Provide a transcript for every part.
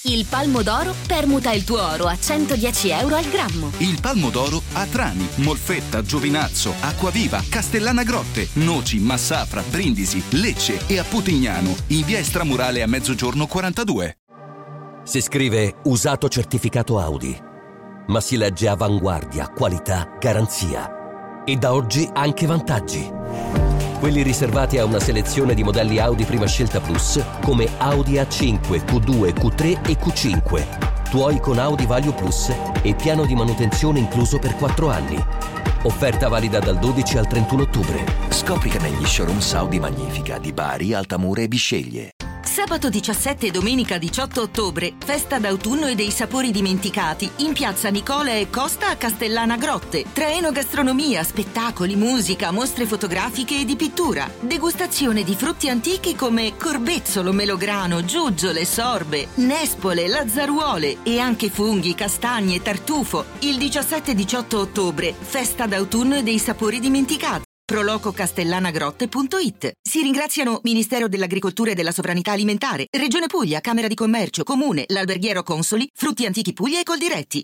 Il Palmo d'Oro permuta il tuo oro a 110 euro al grammo. Il Palmo d'Oro a Trani, Molfetta, Giovinazzo, Acquaviva, Castellana Grotte, Noci, Massafra, Brindisi, Lecce e a Putignano, in via Estramurale a Mezzogiorno 42. Si scrive usato certificato Audi, ma si legge avanguardia, qualità, garanzia. E da oggi anche vantaggi. Quelli riservati a una selezione di modelli Audi Prima Scelta Plus come Audi A5, Q2, Q3 e Q5. Tuoi con Audi Value Plus e piano di manutenzione incluso per 4 anni. Offerta valida dal 12 al 31 ottobre. Scopri che negli showrooms Audi Magnifica di Bari, Altamura e Bisceglie. Sabato 17 e domenica 18 ottobre, festa d'autunno e dei sapori dimenticati in piazza Nicola e Costa a Castellana Grotte. Tra enogastronomia, spettacoli, musica, mostre fotografiche e di pittura. Degustazione di frutti antichi come corbezzolo, melograno, giuggiole, sorbe, nespole, lazzaruole e anche funghi, castagne, tartufo. Il 17 e 18 ottobre, festa d'autunno e dei sapori dimenticati. prolococastellanagrotte.it. Si ringraziano Ministero dell'Agricoltura e della Sovranità Alimentare, Regione Puglia, Camera di Commercio, Comune, l'Alberghiero Consoli, Frutti Antichi Puglia e Coldiretti.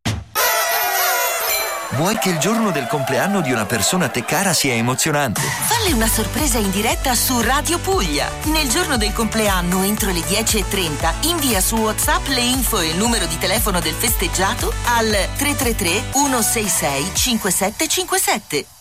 Vuoi che il giorno del compleanno di una persona a te cara sia emozionante? Falle una sorpresa in diretta su Radio Puglia. Nel giorno del compleanno, entro le 10:30, invia su WhatsApp le info e il numero di telefono del festeggiato al 333 166 5757.